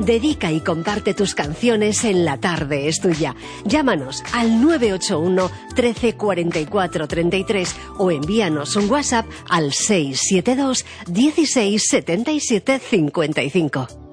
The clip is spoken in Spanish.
Dedica y comparte tus canciones en La Tarde es Tuya. Llámanos al 981 13 44 33 o envíanos un WhatsApp al 672 16 77 55.